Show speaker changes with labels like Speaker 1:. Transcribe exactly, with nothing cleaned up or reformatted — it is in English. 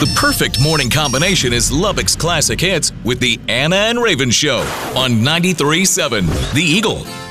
Speaker 1: The perfect morning combination is Lubbock's Classic Hits with the Anna and Raven Show on ninety-three point seven The Eagle.